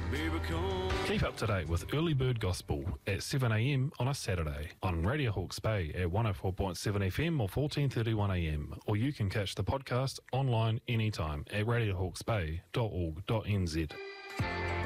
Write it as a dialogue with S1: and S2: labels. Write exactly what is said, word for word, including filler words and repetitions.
S1: Baby, come.
S2: Keep up to date with Early Bird Gospel at seven a m on a Saturday on Radio Hawke's Bay at one oh four point seven F M or fourteen thirty-one a m, or you can catch the podcast online anytime at radio hawke's bay dot org dot n z.